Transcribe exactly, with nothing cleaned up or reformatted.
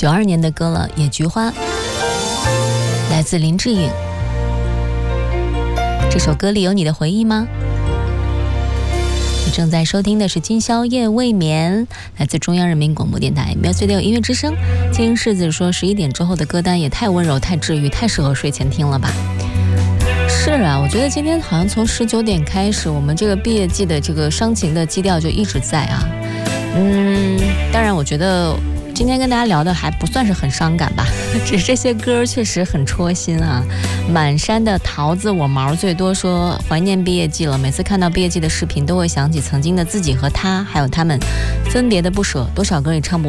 九二年的歌了，《野菊花》，来自林志颖。这首歌里有你的回忆吗？你正在收听的是今宵夜未眠，来自中央人民广播电台 Music Radio 音乐之声。金世子说十一点之后的歌单也太温柔太治愈，太适合睡前听了吧。是啊，我觉得今天好像从十九点开始，我们这个毕业季的这个伤情的基调就一直在啊。嗯，当然我觉得今天跟大家聊的还不算是很伤感吧，只是这些歌确实很戳心啊。满山的桃子我毛最多说怀念毕业季了，每次看到毕业季的视频都会想起曾经的自己和他，还有他们分别的不舍，多少歌也唱不